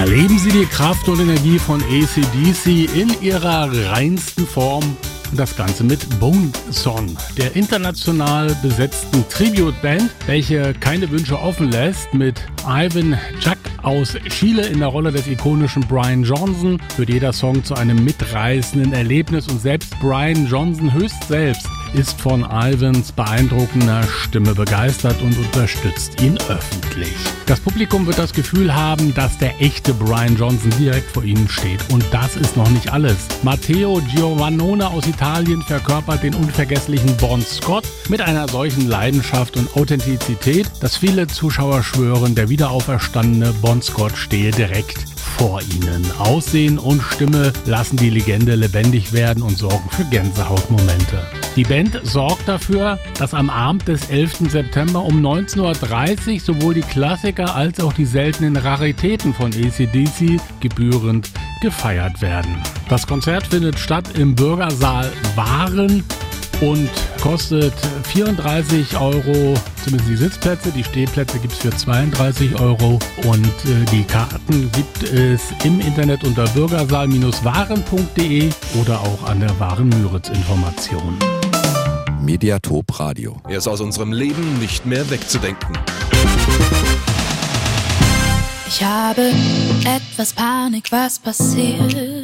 Erleben Sie die Kraft und Energie von AC/DC in ihrer reinsten Form. Das Ganze mit Bone Song, der international besetzten Tribute-Band, welche keine Wünsche offen lässt, mit Ivan Chuck aus Chile in der Rolle des ikonischen Brian Johnson, führt jeder Song zu einem mitreißenden Erlebnis und selbst Brian Johnson höchst selbst ist von Ivans beeindruckender Stimme begeistert und unterstützt ihn öffentlich. Das Publikum wird das Gefühl haben, dass der echte Brian Johnson direkt vor ihnen steht. Und das ist noch nicht alles. Matteo Giovannone aus Italien verkörpert den unvergesslichen Bon Scott mit einer solchen Leidenschaft und Authentizität, dass viele Zuschauer schwören, der wiederauferstandene Bon Scott stehe direkt vor ihnen. Aussehen und Stimme lassen die Legende lebendig werden und sorgen für Gänsehautmomente. Die Band sorgt dafür, dass am Abend des 11. September um 19.30 Uhr sowohl die Klassiker als auch die seltenen Raritäten von AC/DC gebührend gefeiert werden. Das Konzert findet statt im Bürgersaal Waren und kostet 34 €, zumindest die Sitzplätze. Die Stehplätze gibt es für 32 € und die Karten gibt es im Internet unter bürgersaal-waren.de oder auch an der Waren-Müritz-Information. Mediatop Radio. Er ist aus unserem Leben nicht mehr wegzudenken. Ich habe etwas Panik, was passiert.